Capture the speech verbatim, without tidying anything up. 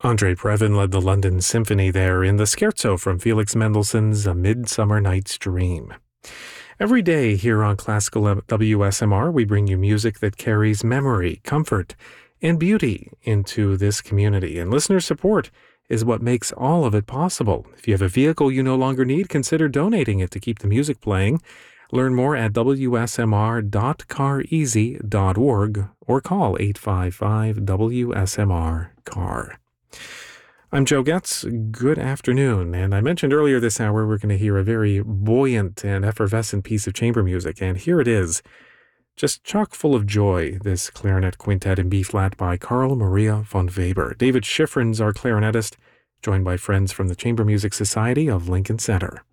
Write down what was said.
Andre Previn led the London Symphony there in the scherzo from Felix Mendelssohn's A Midsummer Night's Dream. Every day here on Classical W S M R, we bring you music that carries memory, comfort, and beauty into this community. And listener support is what makes all of it possible. If you have a vehicle you no longer need, consider donating it to keep the music playing. Learn more at w s m r dot car easy dot org or call eight five five W S M R C A R. I'm Joe Getz. Good afternoon. And I mentioned earlier this hour we're going to hear a very buoyant and effervescent piece of chamber music. And here it is, just chock full of joy, this clarinet quintet in B-flat by Carl Maria von Weber. David Schifrin's our clarinetist, joined by friends from the Chamber Music Society of Lincoln Center.